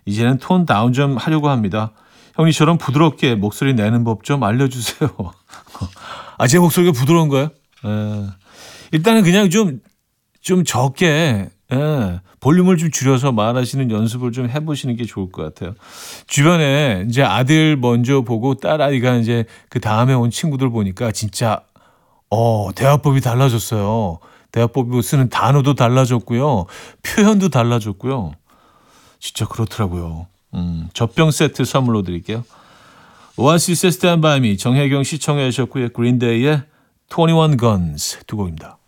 이제는 톤 다운 좀 하려고 합니다. 형님처럼 부드럽게 목소리 내는 법 좀 알려주세요. 아, 제 목소리가 부드러운가요? 에, 일단은 그냥 좀 적게 볼륨을 좀 줄여서 말하시는 연습을 좀 해보시는 게 좋을 것 같아요. 주변에 이제 아들 먼저 보고 딸아이가 이제 그 다음에 온 친구들 보니까 진짜 대화법이 달라졌어요. 대화법이 쓰는 단어도 달라졌고요. 표현도 달라졌고요. 진짜 그렇더라고요. 젖병 세트 선물로 드릴게요. 오아시스의 Stand By Me 정혜경 씨 청해 주셨고요. 그린데이의 21 Guns 두 곡입니다.